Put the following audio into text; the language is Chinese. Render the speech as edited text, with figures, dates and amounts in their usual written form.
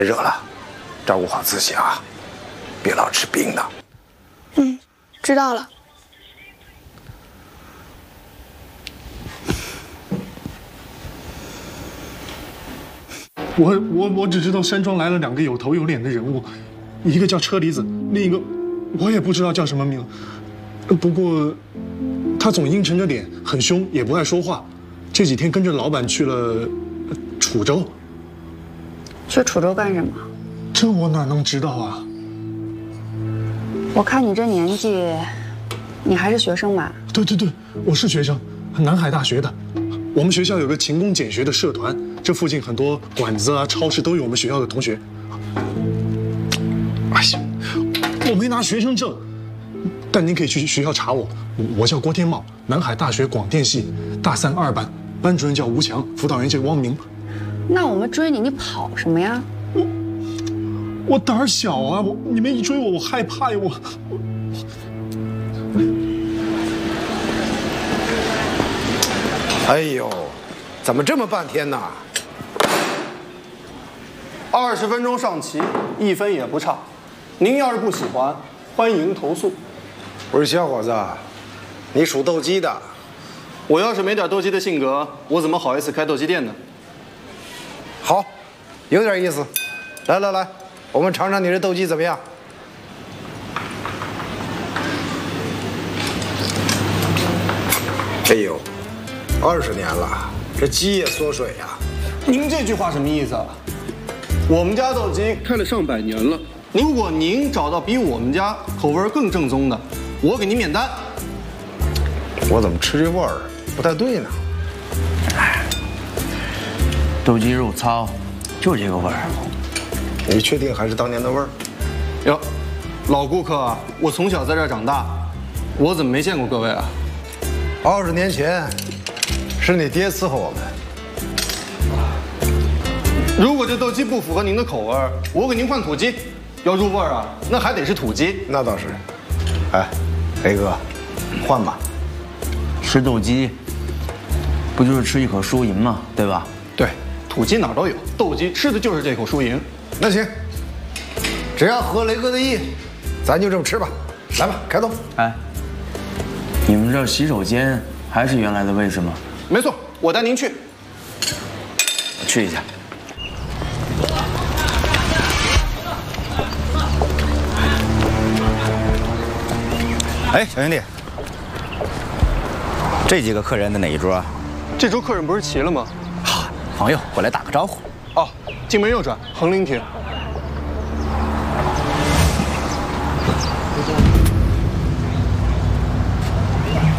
热了，照顾好自己啊，别老吃冰的。 嗯，知道了。 我只知道山庄来了2个有头有脸的人物，一个叫车厘子，另一个我也不知道叫什么名。不过他总阴沉着脸，很凶，也不爱说话。这几天跟着老板去了楚州。 去楚州干什么？ 这我哪能知道啊？ 我看你这年纪，你还是学生吧？ 对，我是学生，南海大学的。我们学校有个勤工俭学的社团，这附近很多馆子啊、超市都有我们学校的同学。哎呀，我没拿学生证，但您可以去学校查我。我叫郭天茂，南海大学广电系大3、2班，班主任叫吴强，辅导员叫汪明。 那我们追你，你跑什么呀？ 我胆儿小啊，你们一追我，我害怕呀， 哎呦，怎么这么半天呢 ？20分钟上齐，1分也不差。您要是不喜欢，欢迎投诉。 不是小伙子，你属斗鸡的。 我要是没点斗鸡的性格，我怎么好意思开斗鸡店呢？ 好，有点意思。来，我们尝尝你这斗鸡怎么样？哎呦，20年了，这鸡也缩水呀。 您这句话什么意思啊？我们家斗鸡开了上百年了，如果您找到比我们家口味更正宗的，我给您免单。 我怎么吃这味儿不太对呢？ 斗鸡肉糙，就这个味儿。 你确定还是当年的味儿？ 哟，老顾客啊，我从小在这儿长大，我怎么没见过各位啊 ？20年前，是你爹伺候我们。 如果这斗鸡不符合您的口味，我给您换土鸡。要入味儿啊，那还得是土鸡。 那倒是。哎，雷哥，换吧。 吃斗鸡，不就是吃一口输赢吗？对吧？ 对，土鸡哪儿都有，斗鸡吃的就是这口输赢。 那行，只要合雷哥的意，咱就这么吃吧。来吧，开动。 哎，你们这儿洗手间还是原来的位置吗？ 没错，我带您去。 我去一下。 哎，小兄弟，这几个客人的哪一桌啊？ 这桌客人不是齐了吗？ 好，朋友，过来打个招呼。 哦，进门右转，横临亭。